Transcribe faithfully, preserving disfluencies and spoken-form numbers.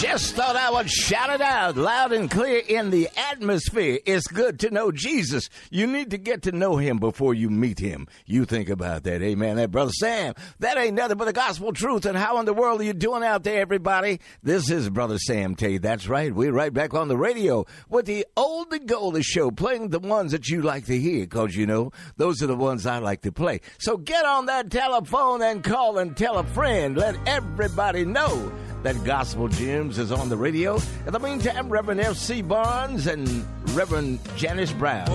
Just thought I would shout it out loud and clear in the atmosphere. It's good to know Jesus. You need to get to know him before you meet him. You think about that. Amen. That Brother Sam, that ain't nothing but the gospel truth. And how in the world are you doing out there, everybody? This is Brother Sam Tate. That's right. We're right back on the radio with the Oldie Goldie Show, playing the ones that you like to hear, because, you know, those are the ones I like to play. So get on that telephone and call and tell a friend. Let everybody know that Gospel Gems is on the radio. In the meantime, Reverend F C Barnes and Reverend Janice Brown.